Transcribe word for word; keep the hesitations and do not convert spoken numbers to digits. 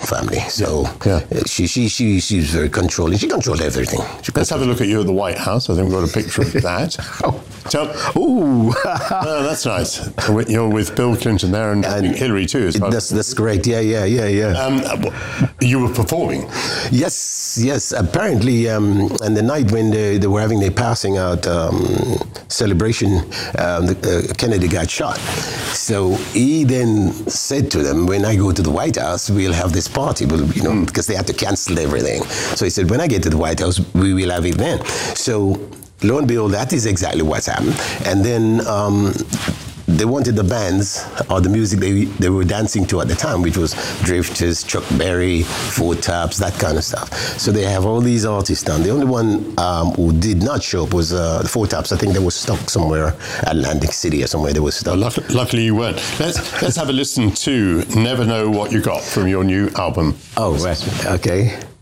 family. So Yeah. uh, she she she she's very controlling. She controlled everything. She Let's have a look at you at the White House. I think we've got a picture of that. Oh. Tell- Ooh. oh, that's nice. You're with Bill Clinton there and, And Hillary too. As well. That's that's correct. Yeah, yeah, yeah, yeah. Um, you were performing. Yes, yes. Apparently, um, and the night when they, they were having their passing out um, celebration, um, the, uh, Kennedy got shot. So he then said to them, "When I go to the White House, we'll have this party." Well, you know, because they had to cancel everything. So he said, "When I get to the White House, we will have it then." So lo and behold, that is exactly what's happened. And then. Um, They wanted the bands or the music they they were dancing to at the time, which was Drifters, Chuck Berry, Four Tops, that kind of stuff. So they have all these artists down. The only one um, who did not show up was uh, the Four Tops. I think they were stuck somewhere, Atlantic City or somewhere. They were stuck. Well, luck- luckily you weren't. Let's let's have a listen to "Never Know What You Got" from your new album. Oh, right. Okay.